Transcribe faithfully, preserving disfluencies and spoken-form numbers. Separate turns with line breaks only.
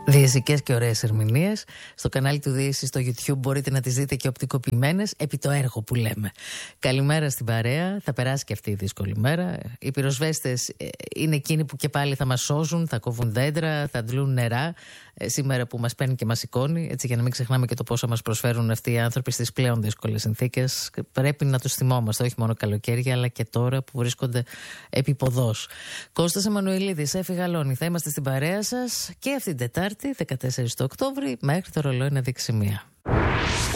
Διαισικές και ωραίες ερμηνείες. Στο κανάλι του Διαίσθηση στο YouTube μπορείτε να τις δείτε και οπτικοποιημένες επί το έργο που λέμε. Καλημέρα στην παρέα. Θα περάσει και αυτή η δύσκολη μέρα. Οι πυροσβέστες είναι εκείνοι που και πάλι θα μας σώζουν, θα κόβουν δέντρα, θα αντλούν νερά. Σήμερα που μας παίρνει και μας σηκώνει, έτσι για να μην ξεχνάμε και το πόσο μας προσφέρουν αυτοί οι άνθρωποι στις πλέον δύσκολες συνθήκες. Πρέπει να τους θυμόμαστε, όχι μόνο καλοκαίρια, αλλά και τώρα που βρίσκονται επί ποδός. Κώστας Εμμανουηλίδης, Έφη Γαλώνη, θα είμαστε στην παρέα σας και αυτήν την Τετάρτη, δεκατέσσερις του Οκτώβρη, μέχρι το ρολόι να δείξει μία.